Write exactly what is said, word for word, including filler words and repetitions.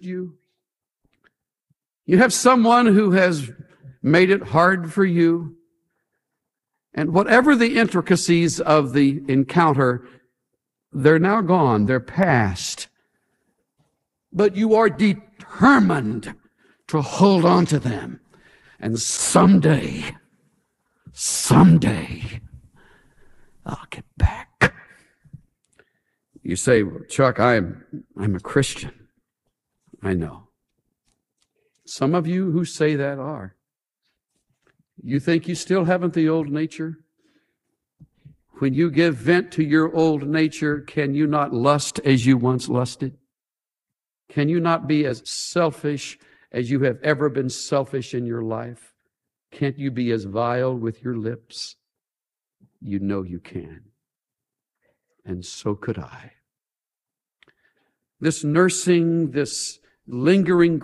you. You have someone who has made it hard for you. And whatever the intricacies of the encounter, they're now gone. They're past. But you are determined to hold on to them. And someday, someday, I'll get back. You say, well, Chuck, I'm, I'm a Christian. I know. Some of you who say that are. You think you still haven't the old nature? When you give vent to your old nature, can you not lust as you once lusted? Can you not be as selfish as you have ever been selfish in your life? Can't you be as vile with your lips? You know you can. And so could I. This nursing, this lingering